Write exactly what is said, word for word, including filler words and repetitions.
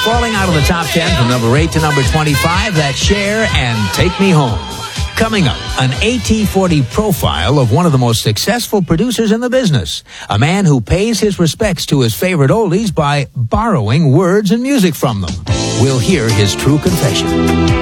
falling out of the top ten from number eight to number twenty-five. That's Cher and Take Me Home. Coming up, an A T forty profile of one of the most successful producers in the business. A man who pays his respects to his favorite oldies by borrowing words and music from them. We'll hear his true confession.